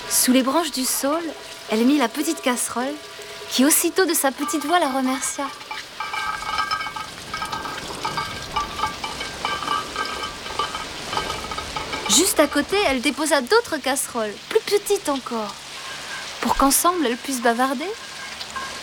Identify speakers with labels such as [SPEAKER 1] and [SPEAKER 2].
[SPEAKER 1] Sous les branches du saule, elle mit la petite casserole, qui aussitôt de sa petite voix la remercia. Juste à côté, elle déposa d'autres casseroles, plus petites encore, pour qu'ensemble elles puissent bavarder.